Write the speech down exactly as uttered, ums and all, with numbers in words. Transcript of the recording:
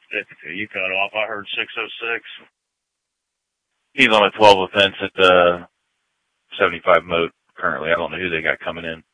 Ithaca, you cut off. I heard six oh six. He's on a twelve offense at the seventy-five moat currently. I don't know who they got coming in.